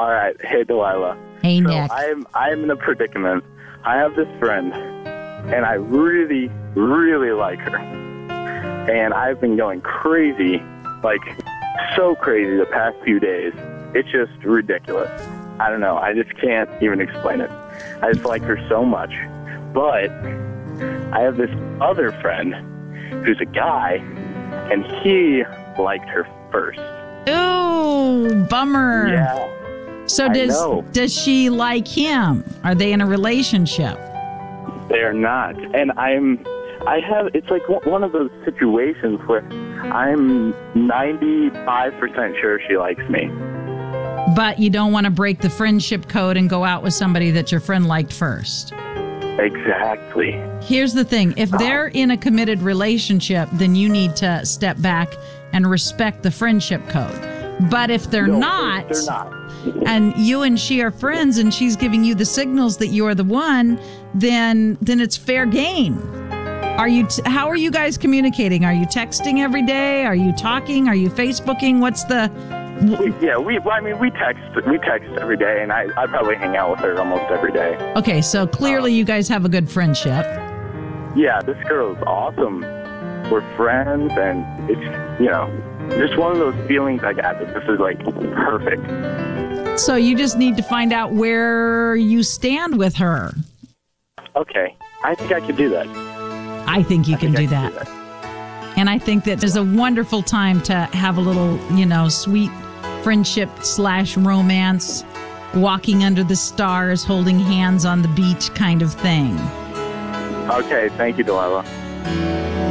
All right. Hey, Delilah. Hey, So Nick. I'm in a predicament. I have this friend, and I really, really like her. And I've been going crazy, like so crazy the past few days. It's just ridiculous. I don't know. I just can't even explain it. I just like her so much. But I have this other friend who's a guy, and he liked her first. Ooh, bummer. Yeah. So I know. does she like him? Are they in a relationship? They are not. And it's like one of those situations where I'm 95% sure she likes me. But you don't want to break the friendship code and go out with somebody that your friend liked first. Exactly. Here's the thing. If they're in a committed relationship, then you need to step back and respect the friendship code. But if they're not, and you and she are friends and she's giving you the signals that you're the one, then it's fair game. How are you guys communicating? Are you texting every day? Are you talking? Are you Facebooking? What's the... We text every day, and I probably hang out with her almost every day. Okay, so clearly you guys have a good friendship. Yeah, this girl is awesome. We're friends, and it's, just one of those feelings I got that this is, like, perfect. So you just need to find out where you stand with her. Okay, I think I could do that. I think you can do that. And I think that there's a wonderful time to have a little, sweet friendship / romance, walking under the stars, holding hands on the beach kind of thing. Okay, thank you, Delilah.